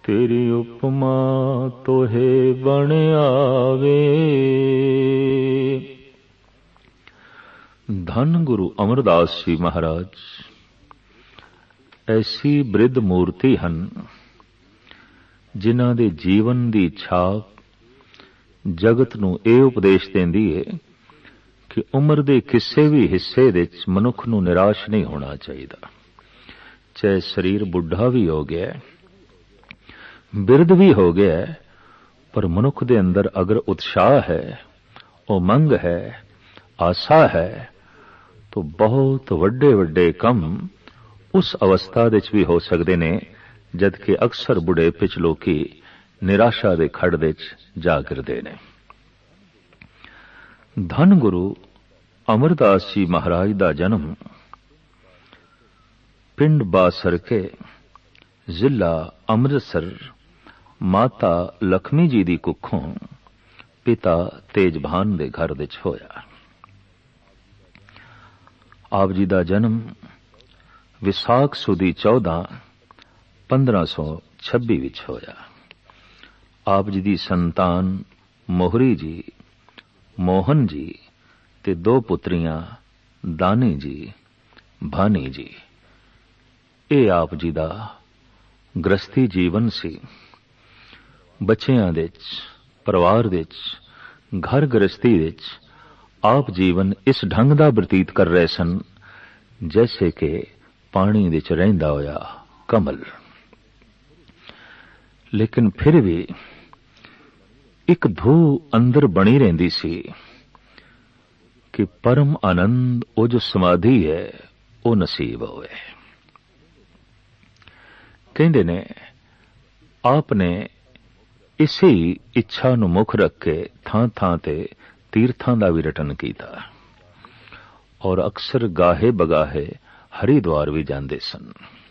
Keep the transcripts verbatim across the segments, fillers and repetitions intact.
तेरी उपमा तोहे बण आवे। धन गुरु अमरदास जी महाराज ऐसी बृद्ध मूर्ति हन जिन्हां दे जीवन दी छाप जगत नूं इह उपदेश देंदी है कि उम्र दे किसी भी हिस्से विच मनुख नूं निराश नहीं होना चाहिए। चाहे शरीर बुढ़ा भी हो गया, बिरध भी हो गया, पर मनुख दे अंदर अगर उत्साह है, उमंग है, आशा है, तो बहुत वड्डे वड्डे कम उस अवस्था विच भी हो सकते ने जबकि अक्सर बुढ़ेपे च लोकी निराशा दे खड़ विच जा गिरदे ने। धन गुरु अमरदास जी महाराज दा जन्म पिंड बासरके जिला अमृतसर माता लक्ष्मी जी दी कुखों पिता तेजभान दे घर विच होया। आप जी दा जन्म विसाख सुदी चौदह पंद्रह सौ छब्बी विच होया। आप जी दी संतान मोहरी जी, मोहन जी ते दो पुत्रियां दानी जी, भानी जी। ये आप जी दा गृहस्थी जीवन सी। बच्चियां दे परिवार विच घर गृहस्थी विच आप जीवन इस ढंग दा बतीत कर रहे सन जैसे कि पानी विच रहिंदा होया कमल। लेकिन फिर भी एक धू अंदर बनी रहिंदी सी कि परम आनंद वो जो समाधि है वो नसीब होवे। कहंदे ने आपने इसी इच्छा नूं मुख रख के थां थां ते तीर्थां दा भी रटन कीता और अक्सर गाहे बगाहे हरिद्वार भी जांदे सन।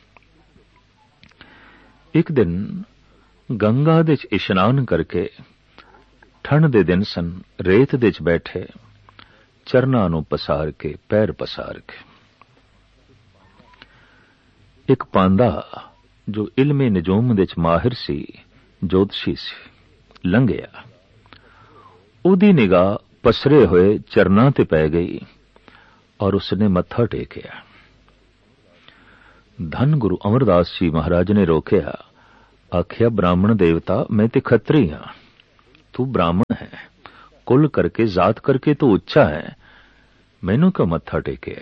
एक दिन गंगा दे च इशनान करके ठंड दे दिन सन, रेत दे च बैठे चरना नूं पसार के पैर पसार के एक पांदा जो इल्मे निजूम दे च माहिर सी, ज्योतिषी सी, लंघिया। उदी निगाह पसरे हुए चरना ते पै गई और उसने मत्था टेकिया। धन गुरु अमरदास जी महाराज ने रोकया, आखिया ब्राह्मण देवता मैं ते खत्री हां, तू ब्राह्मण है, कुल करके जात करके तो उच्चा है, मैनू क्यों मत्था टेके।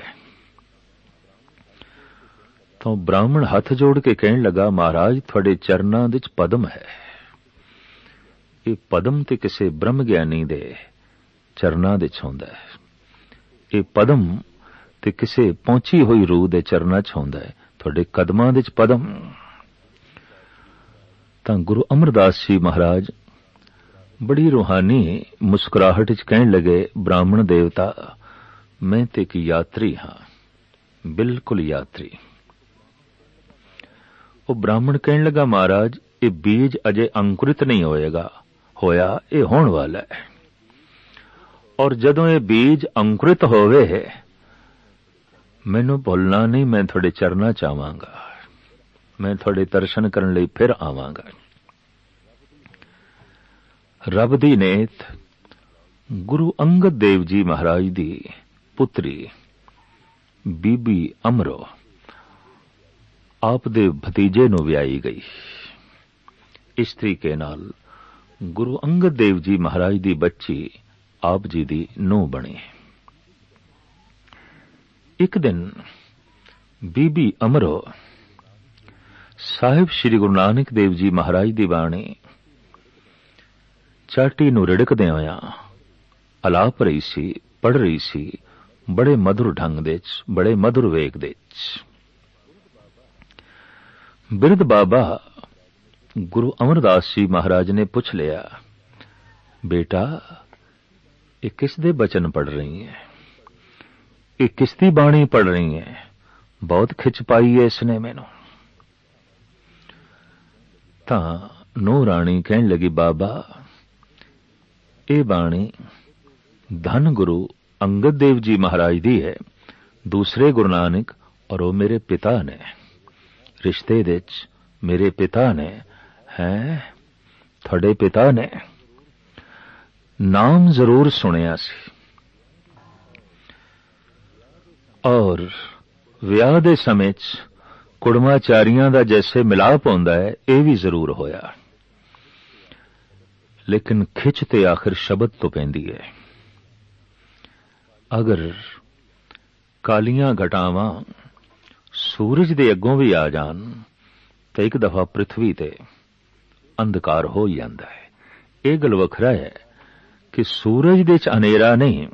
तो ब्राह्मण हाथ जोड़ के कहने लगा, महाराज थोड़े चरना विच पद्म है, ये पद्म ते किसे ब्रह्म ज्ञानी दे चरना विच हुंदा है, ये पद्म ते किसे पहुंची हुई रूह दे चरना च हुंदा है, थोड़े कदमां विच पद्म। तां गुरु अमरदास जी महाराज बड़ी रूहानी मुस्कुराहट च कहने लगे, ब्राह्मण देवता मैं ते की यात्री हां, बिल्कुल यात्री। वो ब्राह्मण कहने लगा, महाराज ये बीज अजे अंकुरित नहीं होएगा, होया ये होने वाला है, और जदों ये बीज अंकुरित होवे मैनू भुलना नहीं, मैं थोड़े चरना चाहांगा, मैं थोड़े दर्शन करने लई फिर आवांगा। रब दी नेत गुरु अंगद देव जी महाराज दी पुत्री बीबी अमरो आप दे भतीजे नूं व्याई गई। इस तरीके नाल गुरु अंगद देव जी महाराज दी बच्ची आप जी दी नूं बनी। एक दिन बीबी अमरो साहिब श्री गुरु नानक देव जी महाराज दी बाणी चाटी नूं रिड़कदे होया अलाप रही सी, पढ़ रही सी, बड़े मधुर ढंग दे च, बड़े मधुर वेग दे च। बिरध बाबा गुरु अमरदास जी महाराज ने पूछ लिया, बेटा ये किस दे बचन पढ़ रही है, ये किसदी बाणी पढ़ रही है, बहुत खिच पाई है इसने मैनू। तां नूं राणी कहन लगी, बाबा ये बाणी धन गुरु अंगद देव जी महाराज दी है, दूसरे गुरु नानक और वो मेरे पिता ने, रिश्ते दे च मेरे पिता ने है थोड़े पिता ने नाम जरूर सुनिया सी और विआह दे समय च कुड़माचारियां दा जैसे मिलाप होंदा है यह भी जरूर होया, लेकिन खिच ते आखिर शब्द तो पैंदी है। अगर कालियां घटावां सूरज दे अगों भी आ जान तो एक दफा पृथ्वी ते अंधकार हो ही जांदा है। यह गल वखरा है कि सूरज दे च अनेरा नहीं,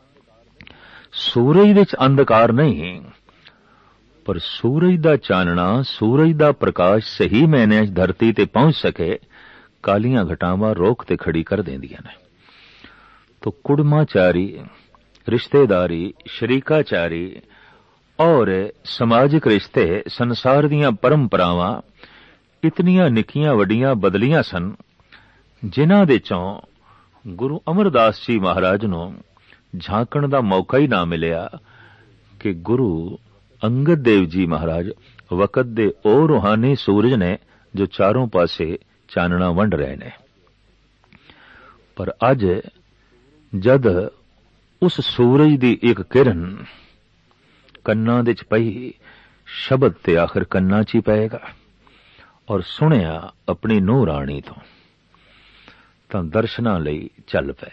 सूरज दे च अंधकार नहीं, पर सूरज दा चानना, सूरज दा प्रकाश सही मैने धरती ते पहुंच सके कालियां घटावां रोक ते खड़ी कर देंदियां ने। तो कुड़माचारी, रिश्तेदारी, शरीकाचारी और समाजिक रिश्ते, संसार दीयां परंपरावां इतनियां निक्कियां वड्डियां बदलियां सन जिन्हां दे चों गुरु अमरदास जी महाराज नूं झांकण दा मौका ही ना मिलिया कि गुरु अंगद देव जी महाराज वकत दे ओ रूहानी सूरज ने जो चारों पासे चानना वंड रहे ने। पर अज जद उस सूरज दी एक किरण कन्ना दे च पई, शब्द ते आखिर कन्ना च ही पएगा और सुनिया अपनी नूह राणी तो तां दर्शनां लई चल पे।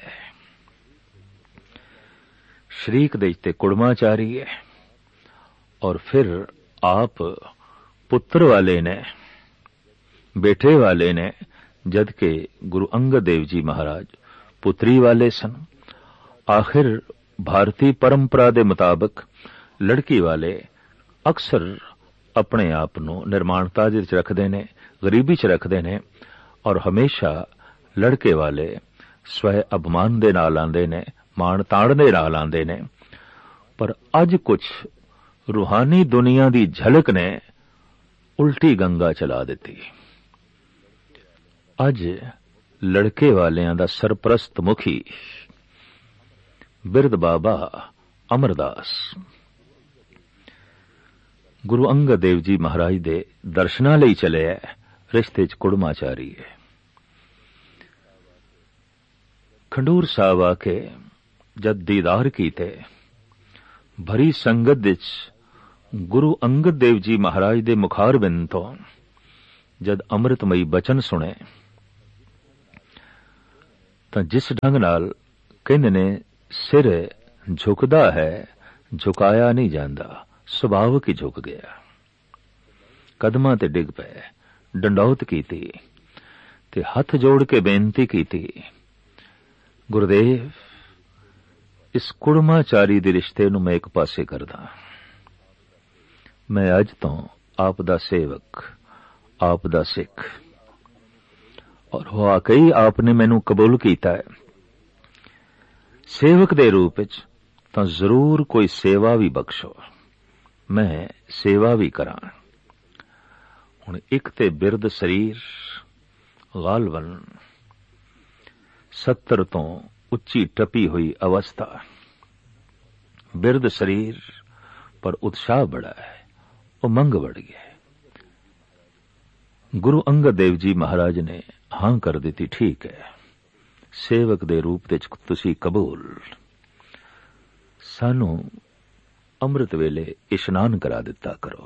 शरीक दे ते कुड़माचारी है और फिर आप पुत्र वाले ने, बेटे वाले ने, जबकि गुरु अंगद देव जी महाराज पुत्री वाले सन। आखिर भारतीय परंपरा दे मुताबिक लड़की वाले अक्सर अपने आप नूं निर्माणता च रखदे ने, गरीबी च रखदे ने और हमेशा लड़के वाले स्वय अभिमान दे नाल आंदे ने, मान ताण दे नाल आंदे ने। पर अज कुछ रूहानी दुनिया दी झलक ने उल्टी गंगा चला दी। अज लड़के वालियां दा सरप्रस्त मुखी बिरद बाबा अमरदास गुरु अंगद देव जी महाराज दे दर्शनां लई चले है, रिश्ते च कुड़माचारी है। खंडूर साहब आके जद दीदार कीते, भरी संगत विच गुरु अंगद देव जी महाराज दे मुखारबिंद तो जद अमृतमई बचन सुने तां जिस ढंग नाल कहंदे ने सिर झुकदा है, झुकाया नहीं जांदा, सुभावक ही झुक गया। कदमां ते डिग पे, डंडौत कीती ते हथ जोड़ के बेनती कीती, गुरुदेव इस कुड़माचारी दे रिश्ते नूं मैं एक पासे करदा। मैं अज तो आप दा सेवक, आप दा सिख, और वाकई आपने मैनू कबूल कीता है सेवक दे रूप विच, तां जरूर कोई सेवा भी बख्शो, मैं सेवा भी करां। हुण एक ते बिरद शरीर गालवन सत्तर तो उच्ची टपी हुई अवस्था, बिरद शरीर पर उत्साह बड़ा है, उमंग बढ़ गया है। गुरु अंगद देव जी महाराज ने हां कर दी, ठीक है सेवक दे रूप विच तुसी कबूल, सानू अमृत वेले इशनान करा दिता करो।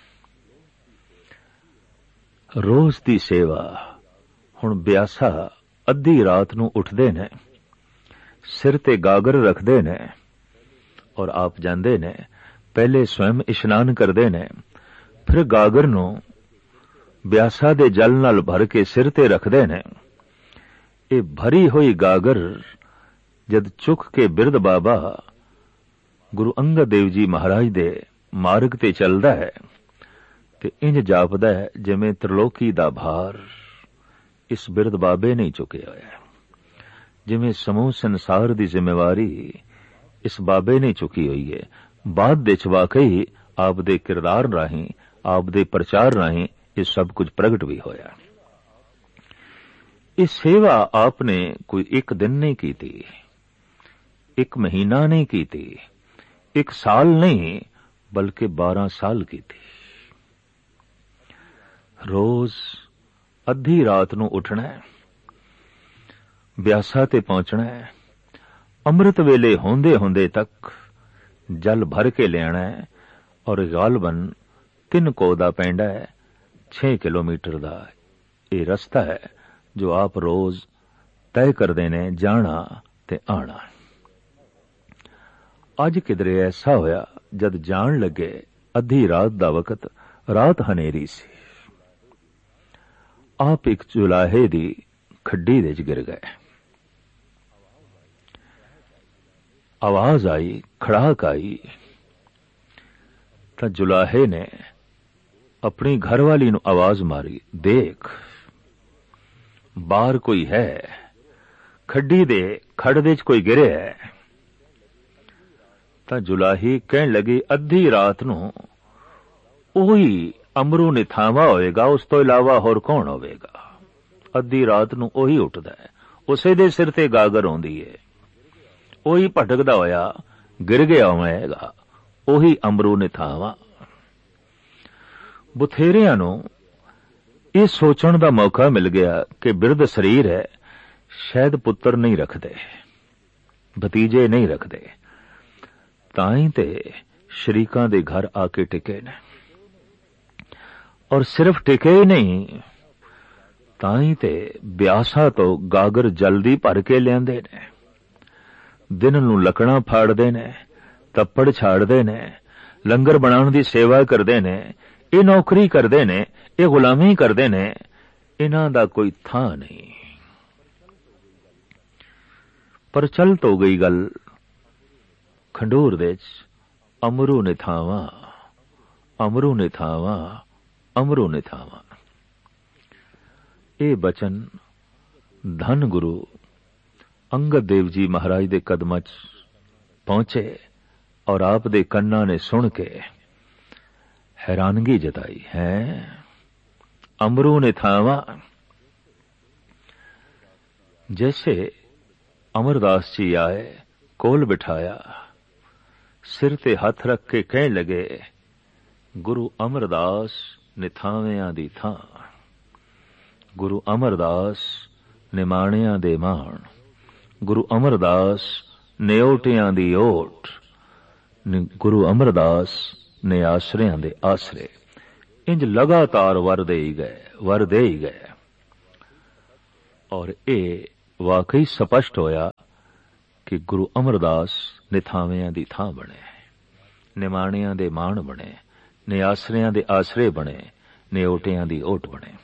रोज दी सेवा हुण ब्यासा अद्धी रात नूं उठदे ने, सिर ते गागर रखदे ने और आप जांदे ने, पहले स्वयं इशनान करदे ने, फिर गागर नूं ब्यासा दे जल नाल भर के सिर ते रखदे ने। ये भरी हुई गागर जद चुक के बिरद बाबा गुरु अंगद देव जी महाराज दे मार्ग ते चलदा है ते इंज जापदा है जिवें त्रिलोकी दा भार इस बिरद बाबे ने चुकिया होया, जिवें समूह संसार दी जिम्मेवारी इस बाबे ने चुकी हुई है। बाद विच वाकई आप दे किरदार राहीं, आप दे प्रचार राहीं ये सब कुछ प्रगट भी होया। इस सेवा आपने कोई एक दिन नहीं की थी, एक महीना नहीं की थी, एक साल नहीं बल्कि बारह साल की थी। रोज ਅੱਧੀ ਰਾਤ ਨੂੰ ਉੱਠਣਾ, ਬਿਆਸਾ ਤੇ ਪਹੁੰਚਣਾ, ਅੰਮ੍ਰਿਤ ਵੇਲੇ ਹੁੰਦੇ ਹੁੰਦੇ ਤੱਕ ਜਲ ਭਰ ਕੇ ਲਿਆਣਾ, ਔਰ ਗਾਲਬਨ ਤਿੰਨ ਕੋ ਦਾ ਪੈਂਡਾ ਹੈ, ਛੇ ਕਿਲੋਮੀਟਰ ਦਾ ਇਹ ਰਸਤਾ ਹੈ ਜੋ ਆਪ ਰੋਜ਼ ਤੈਅ ਕਰਦੇ ਨੇ, ਜਾਣਾ ਤੇ ਆਣਾ। ਅੱਜ ਕਿਧਰੇ ਐਸਾ ਹੋਇਆ, ਜਦ ਜਾਣ ਲੱਗੇ ਅੱਧੀ ਰਾਤ ਦਾ ਵਕਤ, ਰਾਤ ਹਨੇਰੀ ਸੀ। ਆਪ ਇੱਕ ਜੁਲਾਹੇ ਦੀ ਖੱਡੀ ਦੇ ਚ ਗਿਰ ਗਏ। ਆਵਾਜ਼ ਆਈ, ਖੜਾਕ ਆਈ, ਤਾਂ ਜੁਲਾਹੇ ਨੇ ਆਪਣੀ ਘਰਵਾਲੀ ਨੂੰ ਆਵਾਜ਼ ਮਾਰੀ, ਦੇਖ ਬਾਹਰ ਕੋਈ ਹੈ, ਖੱਡੀ ਦੇ ਖੜ ਦੇ ਚ ਕੋਈ ਗਿਰਿਆ ਹੈ। ਤਾਂ ਜੁਲਾਹੀ ਕਹਿਣ ਲੱਗੀ, ਅੱਧੀ ਰਾਤ ਨੂੰ ਉਹੀ ਅਮਰੂ ਨਿਥਾਵਾ ਹੋਵੇਗਾ, ਉਸ ਤੋਂ ਇਲਾਵਾ ਹੋਰ ਕੌਣ ਹੋਵੇਗਾ? ਅੱਧੀ ਰਾਤ ਨੂੰ ਉਹੀ ਉੱਠਦਾ ਹੈ, ਉਸੇ ਦੇ ਸਿਰ ਤੇ ਗਾਗਰ ਆਉਂਦੀ ਹੈ, ਉਹੀ ਭਟਕਦਾ ਹੋਇਆ ਗਿਰ ਗਿਆ ਹੋਵੇਗਾ, ਉਹੀ ਅਮਰੂ ਨਿਥਾਵਾ। ਬਥੇਰਿਆਂ ਨੂੰ ਇਹ ਸੋਚਣ ਦਾ ਮੌਕਾ ਮਿਲ ਗਿਆ ਕਿ ਬਿਰਧ ਸਰੀਰ ਹੈ, ਸ਼ਾਇਦ ਪੁੱਤਰ ਨਹੀਂ ਰੱਖਦੇ, ਭਤੀਜੇ ਨਹੀਂ ਰੱਖਦੇ, ਤਾਂ ਹੀ ਤੇ ਸ਼ਰੀਕਾਂ ਦੇ ਘਰ ਆ ਕੇ ਟਿਕੇ ਨੇ। ਔਰ ਸਿਰਫ ਟਿਕੇ ਹੀ ਨਹੀਂ, ਤਾਂ ਹੀ ਤੇ ਬਿਆਸਾ ਤੋਂ ਗਾਗਰ ਜਲਦੀ ਭਰ ਕੇ ਲਿਆਂਦੇ ਨੇ, ਦਿਨ ਨੂੰ ਲੱਕੜਾਂ ਫਾੜਦੇ ਨੇ, ਤੱਪੜ ਛਾੜਦੇ ਨੇ, ਲੰਗਰ ਬਣਾਉਣ ਦੀ ਸੇਵਾ ਕਰਦੇ ਨੇ, ਇਹ ਨੌਕਰੀ ਕਰਦੇ ਨੇ, ਇਹ ਗੁਲਾਮੀ ਕਰਦੇ ਨੇ, ਇਹਨਾਂ ਦਾ ਕੋਈ ਥਾਂ ਨਹੀਂ। ਪਰ ਚੱਲ ਤੋਂ ਗਈ ਗੱਲ ਖੰਡੂਰ ਦੇ ਚ, ਅਮਰੂ ਨਿਥਾਵਾਂ, ਅਮਰੂ ਨਿਥਾਵਾਂ, ਅਮਰੂ ਨਿਥਾਵਾਂ। ਇਹ ਬਚਨ ਧੰਨ ਗੁਰੂ ਅੰਗਦ ਦੇਵ ਜੀ ਮਹਾਰਾਜ ਦੇ ਕਦਮਾਂ ਚ ਪਹੁੰਚੇ, ਔਰ ਆਪ ਦੇ ਕੰਨਾਂ ਨੇ ਸੁਣ ਕੇ हैरानगी जताई है। अमरू ने थावा, जैसे अमरदास जी आए, कोल बिठाया, सिर ते हथ रख के कह लगे, गुरु अमरदास निथावियां दी थां, गुरु अमरदास निमाणियां दे माण, गुरु अमरदास निओटियां दी ओट, गुरु अमरदास ने आसरियां दे आसरे। इंज लगातार वर दे ही गए, वर दे ही गए। और ये वाकई स्पष्ट होया कि गुरु अमरदास निथावियां दी थां बने, निमाणियां दे माण बने, निआसरियां दे आसरे बने, निओटियां दी ओट बने।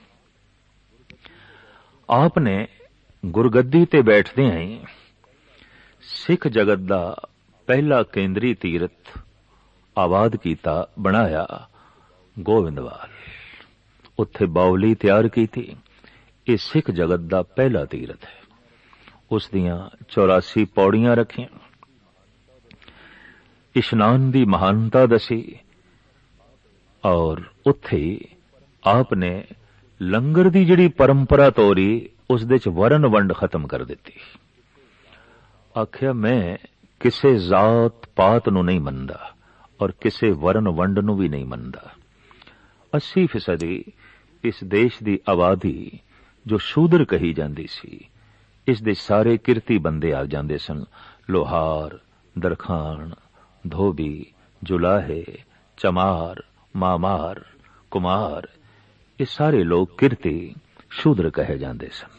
आपने गुरगद्दी ते बैठदे ही सिख जगत दा पहला केंद्री तीरथ आबाद कीता, बनाया गोविंदवाल। उत्थे बावली तैयार की थी। ये सिख जगत दा पहला तीरथ है। उस दियां चौरासी पौड़ियां रखियां, इशनान दी महानता दसी, और उत्थे आपने लंगर दी जिहड़ी परंपरा तोरी, उस दे च वरन वंड खत्म कर दिती। आखिया मैं किसे जात पात नूं नहीं मनदा और किसे वरन वंड नूं भी नहीं मनदा। अस्सी फीसदी इस देश दी आबादी जो शूदर कही जांदी सी, इस दे सारे किरती बंदे आ जांदे सन। लोहार, दरखान, धोबी, जुलाहे, चमार, मामार, कुमार, ये सारे लोग किरती शूद्र कहे जांदे सन।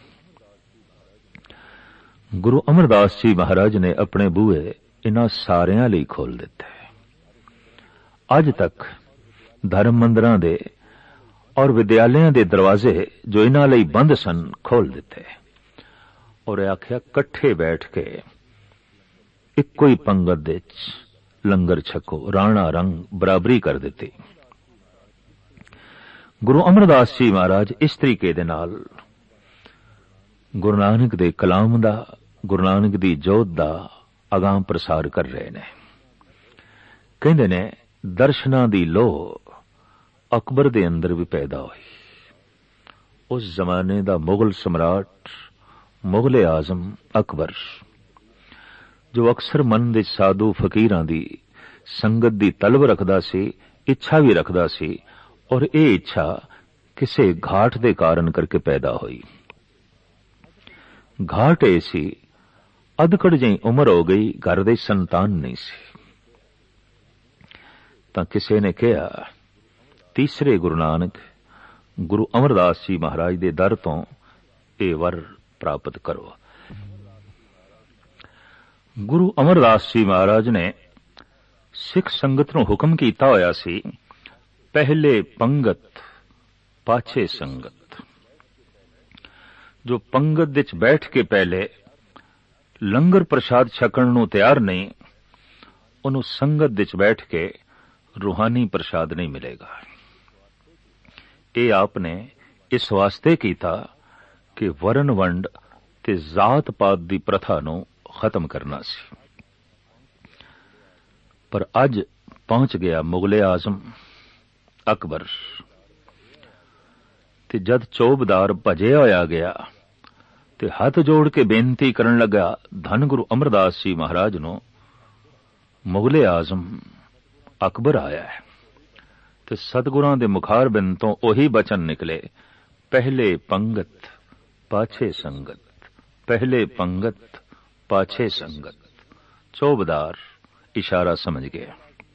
गुरु अमरदास जी महाराज ने अपने बूहे इन्हां सारियां लई खोल दिते। अज तक धर्म मंदिरां दे और विद्यालयां दे दरवाजे जो इन्हां लई बंद सन, खोल दिते, और आख्या कट्ठे बैठ के इक्को ही पंगत दे लंगर छको, राणा रंग बराबरी कर दिती। गुरु अमरदास जी महाराज इस तरीके दे नाल गुरु नानक दे कलाम दा, गुरु नानक दी जोत दा अगाम प्रसार कर रहे ने। कहंदे ने दर्शनां दी लोह अकबर दे अंदर भी पैदा हुई। उस जमाने दा मुगल सम्राट, मुगले आजम अकबर, जो अक्सर मन दे साधु फकीरां दी संगत दी तलब रखदा सी, इच्छा भी रखदा सी, और ये इच्छा ਕਿਸੇ ਘਾਟ ਦੇ ਕਾਰਨ ਕਰਕੇ ਪੈਦਾ ਹੋਈ। ਘਾਟ ਇਹ ਸੀ, ਅਧਕੜ ਜਿਹੀ ਉਮਰ ਹੋ ਗਈ, ਘਰ ਦੇ ਸੰਤਾਨ ਨਹੀਂ ਸੀ। ਤਾਂ ਕਿਸੇ ਨੇ ਕਿਹਾ, ਤੀਸਰੇ ਗੁਰੂ ਨਾਨਕ ਗੁਰੂ ਅਮਰਦਾਸ ਜੀ ਮਹਾਰਾਜ ਦੇ ਦਰ ਤੋਂ ਇਹ ਵਰ ਪ੍ਰਾਪਤ ਕਰੋ। ਗੁਰੂ ਅਮਰਦਾਸ ਜੀ ਮਹਾਰਾਜ ਨੇ ਸਿੱਖ ਸੰਗਤ ਨੂੰ ਹੁਕਮ ਕੀਤਾ ਹੋਇਆ ਸੀ, ਪਹਿਲੇ ਪੰਗਤ ਪਾਛੇ ਸੰਗਤ। ਜੋ ਪੰਗਤ ਵਿੱਚ ਬੈਠ ਕੇ ਪਹਿਲੇ ਲੰਗਰ ਪ੍ਰਸ਼ਾਦ ਛਕਣ ਨੂੰ ਤਿਆਰ ਨਹੀਂ, ਉਹਨੂੰ ਸੰਗਤ ਵਿੱਚ ਬੈਠ ਕੇ ਰੂਹਾਨੀ ਪ੍ਰਸ਼ਾਦ ਨਹੀਂ ਮਿਲੇਗਾ। ਇਹ ਆਪ ਨੇ ਇਸ ਵਾਸਤੇ ਕੀਤਾ ਕਿ ਵਰਨ ਵੰਡ ਤੇ ਜ਼ਾਤ ਪਾਤ ਦੀ ਪ੍ਰਥਾ ਨੂੰ ਖਤਮ ਕਰਨਾ ਸੀ। ਪਰ ਅੱਜ ਪਹੁੰਚ ਗਿਆ ਮੁਗਲੇ ਆਜ਼ਮ ਅਕਬਰ, ਤੇ ਜਦ ਚੌਬਦਾਰ ਭਜਿਆ ਹੋਇਆ ਗਿਆ ਤੇ ਹੱਥ ਜੋੜ ਕੇ ਬੇਨਤੀ ਕਰਨ ਲੱਗਾ, ਧੰਨ ਗੁਰੂ ਅਮਰਦਾਸ ਜੀ ਮਹਾਰਾਜ ਨੂੰ ਮੁਗਲੇ ਆਜ਼ਮ ਅਕਬਰ ਆਇਆ ਹੈ। ਤੇ ਸਤਿਗੁਰਾਂ ਦੇ ਮੁਖਾਰ ਬਿੰਦ ਤੋਂ ਉਹੀ ਬਚਨ ਨਿਕਲੇ, ਪਹਿਲੇ ਪੰਗਤ ਪਾਛੇ ਸੰਗਤ, ਪਹਿਲੇ ਪੰਗਤ ਪਾਛੇ ਸੰਗਤ। ਚੌਬਦਾਰ ਇਸ਼ਾਰਾ ਸਮਝ ਗਿਆ।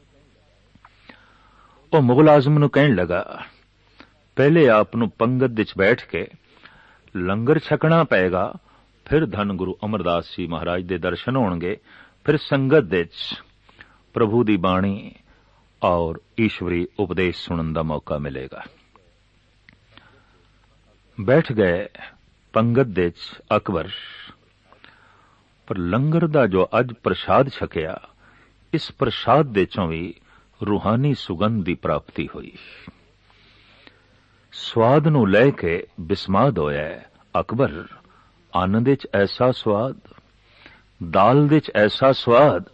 ਉਹ ਮੁਗਲ ਆਜ਼ਮ ਨੂੰ ਕਹਿਣ ਲੱਗਾ, ਪਹਿਲੇ ਆਪ ਨੂੰ ਪੰਗਤ ਵਿੱਚ ਬੈਠ ਕੇ ਲੰਗਰ ਛਕਣਾ ਪਏਗਾ, ਫਿਰ ਧੰਨ ਗੁਰੂ ਅਮਰਦਾਸ ਜੀ ਮਹਾਰਾਜ ਦੇ ਦਰਸ਼ਨ ਹੋਣਗੇ, ਫਿਰ ਸੰਗਤ ਵਿੱਚ ਪ੍ਰਭੂ ਦੀ ਬਾਣੀ ਔਰ ਈਸ਼ਵਰੀ ਉਪਦੇਸ਼ ਸੁਣਨ ਦਾ ਮੌਕਾ ਮਿਲੇਗਾ। ਬੈਠ ਗਏ ਪੰਗਤ ਵਿੱਚ ਅਕਬਰ। ਪਰ ਲੰਗਰ ਦਾ ਜੋ ਅੱਜ ਪ੍ਰਸ਼ਾਦ ਛਕਿਆ, ਇਸ ਪ੍ਰਸ਼ਾਦ ਦੇ ਚੋਂ ਵੀ ਰੂਹਾਨੀ ਸੁਗੰਧ ਦੀ ਪ੍ਰਾਪਤੀ ਹੋਈ। ਸਵਾਦ ਨੂੰ ਲੈ ਕੇ ਬਿਸਮਾਦ ਹੋਇਆ ਅਕਬਰ। ਆਨੰਦ ਵਿੱਚ ਐਸਾ ਸਵਾਦ, ਦਾਲ ਵਿੱਚ ਐਸਾ ਸਵਾਦ।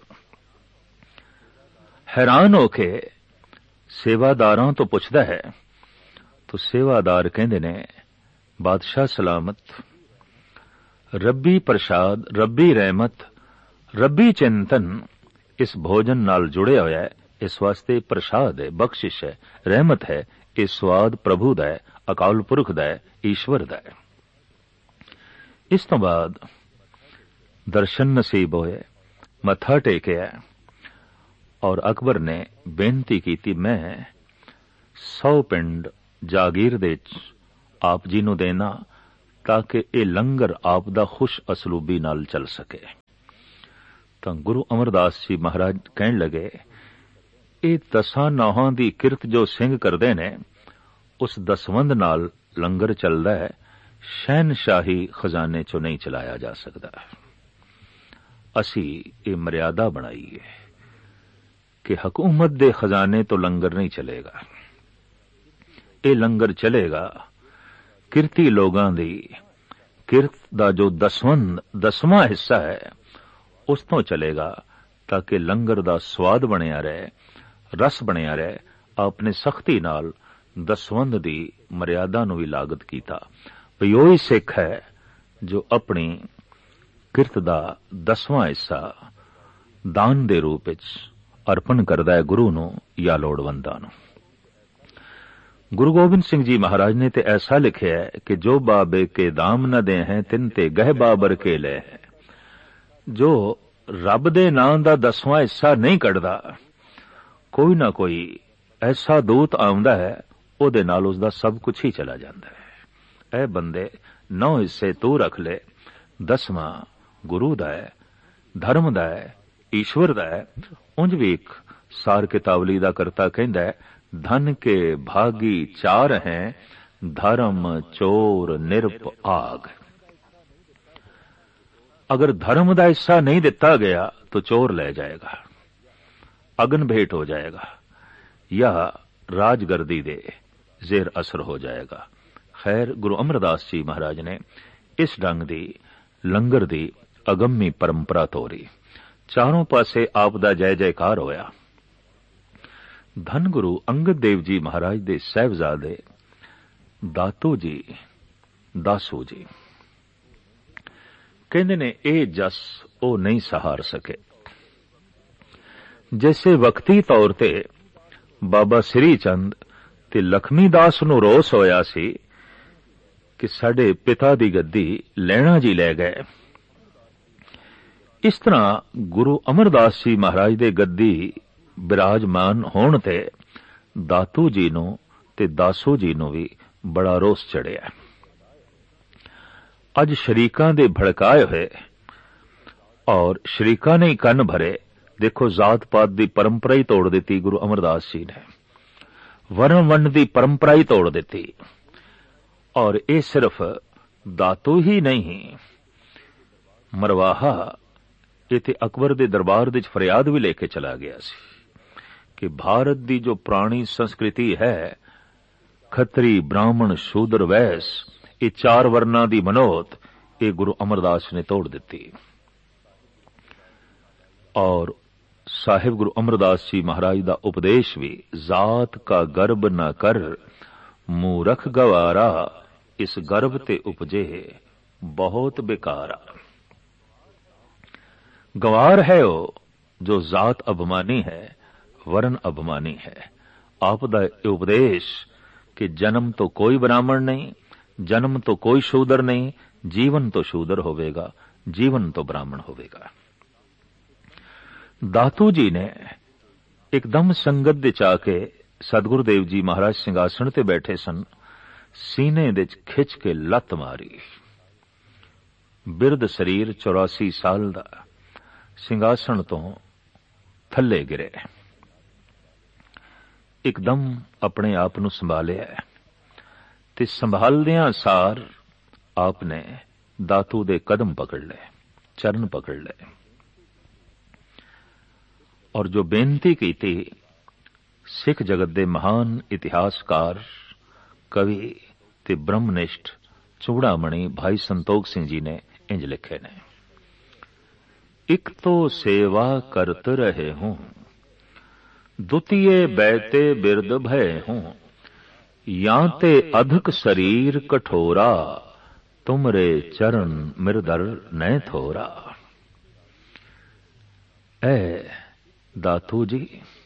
ਹੈਰਾਨ ਹੋ ਕੇ ਸੇਵਾਦਾਰਾਂ ਤੋਂ ਪੁੱਛਦਾ ਹੈ, ਤਾਂ ਸੇਵਾਦਾਰ ਕਹਿੰਦੇ ਨੇ, ਬਾਦਸ਼ਾਹ ਸਲਾਮਤ, ਰੱਬੀ ਪ੍ਰਸ਼ਾਦ, ਰੱਬੀ ਰਹਿਮਤ, ਰੱਬੀ ਚਿੰਤਨ ਇਸ ਭੋਜਨ ਨਾਲ ਜੁੜਿਆ ਹੋਇਆ ਹੈ। ਇਸ ਵਾਸਤੇ ਪ੍ਰਸ਼ਾਦ ਹੈ, ਬਖਸ਼ਿਸ਼ ਹੈ, ਰਹਿਮਤ ਹੈ। ਇਹ ਸਵਾਦ ਪ੍ਰਭੂ ਦਾ ਹੈ, ਅਕਾਲ ਪੁਰਖ ਦਾ ਹੈ, ਈਸ਼ਵਰ ਦਾ ਹੈ। ਇਸ ਤੋਂ ਬਾਅਦ ਦਰਸ਼ਨ ਨਸੀਬ ਹੋਏ, ਮੱਥਾ ਟੇਕਿਆ ਔਰ ਅਕਬਰ ਨੇ ਬੇਨਤੀ ਕੀਤੀ, ਮੈਂ ਸੌ ਪਿੰਡ ਜਾਗੀਰ ਦੇ ਵਿੱਚ ਆਪ ਜੀ ਨੂੰ ਦੇਣਾ, ਤਾਂ ਕਿ ਇਹ ਲੰਗਰ ਆਪ ਦਾ ਖੁਸ਼ ਅਸਲੂਬੀ ਨਾਲ ਚੱਲ ਸਕੇ। ਤਾਂ ਗੁਰੂ ਅਮਰਦਾਸ ਜੀ ਮਹਾਰਾਜ ਕਹਿਣ ਲੱਗੇ, ਇਹ ਦਸਾਂ ਨੌਹਾਂ ਦੀ ਕਿਰਤ ਜੋ ਸਿੰਘ ਕਰਦੇ ਨੇ, ਉਸ ਦਸਵੰਧ ਨਾਲ ਲੰਗਰ ਚੱਲਦਾ ਹੈ, ਸ਼ਹਿਨਸ਼ਾਹੀ ਖਜ਼ਾਨੇ ਚੋਂ ਨਹੀਂ ਚਲਾਇਆ ਜਾ ਸਕਦਾ। ਅਸੀਂ ਇਹ ਮਰਿਆਦਾ ਬਣਾਈ ਹੈ ਕਿ ਹਕੂਮਤ ਦੇ ਖਜ਼ਾਨੇ ਤੋਂ ਲੰਗਰ ਨਹੀਂ ਚਲੇਗਾ। ਇਹ ਲੰਗਰ ਚਲੇਗਾ ਕਿਰਤੀ ਲੋਕਾਂ ਦੀ ਕਿਰਤ ਦਾ ਜੋ ਦਸਵੰਧ ਦਸਵਾਂ ਹਿੱਸਾ ਹੈ, ਉਸ ਤੋਂ ਚਲੇਗਾ, ਤਾਂ ਕਿ ਲੰਗਰ ਦਾ ਸਵਾਦ ਬਣਿਆ ਰਹੇ, ਰਸ ਬਣਿਆ ਰਹੇ। ਆਪਨੇ ਸਖਤੀ ਨਾਲ ਦਸਵੰਧ ਦੀ ਮਰਿਆਦਾ ਨੂੰ ਵੀ ਲਾਗਤ ਕੀਤਾ। ਵੀ ਉਹੀ ਸਿੱਖ ਹੈ ਜੋ ਆਪਣੀ ਕਿਰਤ ਦਾ ਦਸਵਾਂ ਹਿੱਸਾ ਦਾਨ ਦੇ ਰੂਪ ਵਿੱਚ ਅਰਪਣ ਕਰਦਾ ਹੈ ਗੁਰੂ ਨੂੰ ਜਾਂ ਲੋੜਵੰਦਾਂ ਨੂੰ। ਗੁਰੂ ਗੋਬਿੰਦ ਸਿੰਘ ਜੀ ਮਹਾਰਾਜ ਨੇ ਤੇ ਐਸਾ ਲਿਖਿਆ ਹੈ ਕਿ ਜੋ ਬਾਬੇ ਕੇ ਦਾਮ ਨ ਦੇ ਹੈ ਤਿਨ ਤੇ ਗਹਿ ਬਾਬਰ ਕੇ ਲੈ ਹੈ। ਜੋ ਰੱਬ ਦੇ ਨਾਂ ਦਾ ਦਸਵਾਂ ਹਿੱਸਾ ਨਹੀਂ ਕੱਢਦਾ, ਕੋਈ ਨਾ ਕੋਈ ਐਸਾ ਦੂਤ ਆਉਂਦਾ ਹੈ, ਉਹਦੇ ਨਾਲ ਉਸ ਦਾ ਸਭ ਕੁਝ ਹੀ ਚਲਾ ਜਾਂਦਾ ਹੈ। ਇਹ ਬੰਦੇ ਨੌ ਹਿੱਸੇ ਤੂੰ ਰੱਖ ਲੈ, ਦਸਵਾਂ ਗੁਰੂ ਦਾ ਹੈ, ਧਰਮ ਦਾ ਹੈ, ਈਸ਼ਵਰ ਦਾ ਹੈ। ਉਂਝ ਵੀ ਇੱਕ ਸਾਰ ਕਿਤਾਵਲੀ ਦਾ ਕਰਤਾ ਕਹਿੰਦਾ ਹੈ, ਧਨ ਕੇ ਭਾਗੀ ਚਾਰ ਹੈ, ਧਰਮ ਚੋਰ ਨਿਰਪ ਆਗ। ਅਗਰ ਧਰਮ ਦਾ ਹਿੱਸਾ ਨਹੀਂ ਦਿੱਤਾ ਗਿਆ ਤਾਂ ਚੋਰ ਲੈ ਜਾਏਗਾ, ਅਗਨ ਭੇਟ ਹੋ ਜਾਏਗਾ, ਜਾਂ ਰਾਜਗਰਦੀ ਦੇ ਜ਼ੇਰ ਅਸਰ ਹੋ ਜਾਏਗਾ। ਖੈਰ, ਗੁਰੂ ਅਮਰਦਾਸ ਜੀ ਮਹਾਰਾਜ ਨੇ ਇਸ ਢੰਗ ਦੀ ਲੰਗਰ ਦੀ ਅਗੰਮੀ ਪਰੰਪਰਾ ਤੋਰੀ। ਚਾਰੋਂ ਪਾਸੇ ਆਪ ਦਾ ਜੈ ਜੈਕਾਰ ਹੋਇਆ। ਧੰਨ ਗੁਰੂ ਅੰਗਦ ਦੇਵ ਜੀ ਮਹਾਰਾਜ ਦੇ ਸਾਹਿਬਜ਼ਾਦੇ ਦਾਤੂ ਜੀ, ਦਾਸੂ ਜੀ ਕਹਿੰਦੇ ਨੇ, ਇਹ ਜਸ ਉਹ ਨਹੀਂ ਸਹਾਰ ਸਕੇ। ਜੈਸੇ ਵਕਤੀ ਤੌਰ ਤੇ ਬਾਬਾ ਸ੍ਰੀ ਚੰਦ ਤੇ ਲਖਮੀ ਦਾਸ ਨੂੰ ਰੋਸ ਹੋਇਆ ਸੀ ਕਿ ਸਾਡੇ ਪਿਤਾ ਦੀ ਗੱਦੀ ਲਹਿਣਾ ਜੀ ਲੈ ਗਏ। ਇਸ ਤਰ੍ਹਾਂ ਗੁਰੂ ਅਮਰਦਾਸ ਜੀ ਮਹਾਰਾਜ ਦੇ ਗੱਦੀ ਬਿਰਾਜਮਾਨ ਹੋਣ ਤੇ ਦਾਤੂ ਜੀ ਨੂੰ ਤੇ ਦਾਸੂ ਜੀ ਨੂੰ ਵੀ ਬੜਾ ਰੋਸ ਚੜਿਆ। ਅੱਜ ਸ਼ਰੀਕਾਂ ਦੇ ਭੜਕਾਏ ਹੋਏ ਔਰ ਸ਼ਰੀਕਾਂ ਨੇ ਕੰਨ ਭਰੇ। ਦੇਖੋ, ਜ਼ਾਤ ਪਾਤ ਦੀ ਪਰੰਪਰਾ ਹੀ ਤੋੜ ਦਿੱਤੀ ਗੁਰੂ ਅਮਰਦਾਸ ਜੀ ਨੇ, ਵਰਨ ਵੰਡ ਦੀ ਪਰੰਪਰਾ ਹੀ ਤੋੜ ਦਿੱਤੀ। ਔਰ ਇਹ ਸਿਰਫ ਦਾਤੂ ਹੀ ਨਹੀਂ, ਮਰਵਾਹਾ ਇਹ ਤੇ ਅਕਬਰ ਦੇ ਦਰਬਾਰ ਵਿੱਚ ਫਰਿਆਦ ਵੀ ਲੈ ਕੇ ਚਲਾ ਗਿਆ ਸੀ ਕਿ ਭਾਰਤ ਦੀ ਜੋ ਪੁਰਾਣੀ ਸੰਸਕ੍ਰਿਤੀ ਹੈ, ਖੱਤਰੀ ਬ੍ਰਾਹਮਣ ਸ਼ੂਦਰ ਵੈਸ, ਇਹ ਚਾਰ ਵਰਨਾਂ ਦੀ ਮਨੋਤ, ਇਹ ਗੁਰੂ ਅਮਰਦਾਸ ਨੇ ਤੋੜ ਦਿੱਤੀ। ਔਰ ਸਾਹਿਬ ਗੁਰੂ ਅਮਰਦਾਸ ਜੀ ਮਹਾਰਾਜ ਦਾ ਉਪਦੇਸ਼ ਵੀ, ਜ਼ਾਤ ਕਾ ਗਰਬ ਨਾ ਕਰ ਮੂਰਖ ਗਵਾਰਾ, ਇਸ ਗਰਭ ਤੇ ਉਪਜੇ ਬਹੁਤ ਬੇਕਾਰਾ। गवार है वो जो जात अभिमानी है, वर्ण अभिमानी है। आप दा उपदेश कि जन्म तो कोई ब्राह्मण नहीं, जन्म तो कोई शूदर नहीं, जीवन तो शूदर होवेगा, जीवन तो ब्राह्मण होवेगा। दातू जी ने एकदम संगत दे आके सतगुरुदेव जी महाराज सिंघासन ते बैठे सन, सीने दे खिच के लत मारी। बिरद शरीर चौरासी साल दा ਸਿੰਘਾਸਣ ਤੋਂ ਥੱਲੇ ਗਿਰੇ। ਇੱਕਦਮ ਆਪਣੇ ਆਪ ਨੂੰ ਸੰਭਾਲਿਆ ਤੇ ਸੰਭਾਲਦਿਆਂ ਸਾਰ ਆਪ ਨੇ ਦਾਤੂ ਦੇ ਕਦਮ ਪਕੜ ਲਏ, ਚਰਨ ਪਕੜ ਲਏ ਔਰ ਜੋ ਬੇਨਤੀ ਕੀਤੀ, ਸਿੱਖ ਜਗਤ ਦੇ ਮਹਾਨ ਇਤਿਹਾਸਕਾਰ, ਕਵੀ ਤੇ ਬ੍ਰਹਮਨਿਸ਼ਟ ਚੂੜਾਮਣੀ ਭਾਈ ਸੰਤੋਖ ਸਿੰਘ ਜੀ ਨੇ ਇੰਜ ਲਿਖੇ ਨੇ। एक तो सेवा करत रहे हूं, द्वितीय बैते बिरद भय हूं, या ते अधिक शरीर कठोरा, तुमरे चरण मिरदर न थोरा। ऐ दातू जी,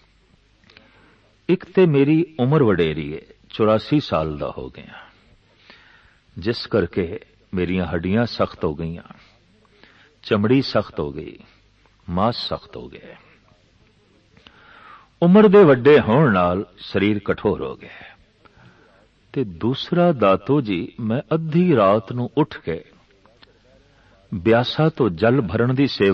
एक ते मेरी उम्र वडेरी है, चौरासी साल दा हो गया, जिस करके मेरियां हड्डियां सख्त हो गईयां, चमड़ी सख्त हो गई, मांस सख्त हो गए। उम्र दे वड्डे होण नाल शरीर कठोर हो गए। ते दूसरा दातो जी, मैं अद्धी रात नूं उठ के ब्यासा तो जल भरण दी सेवा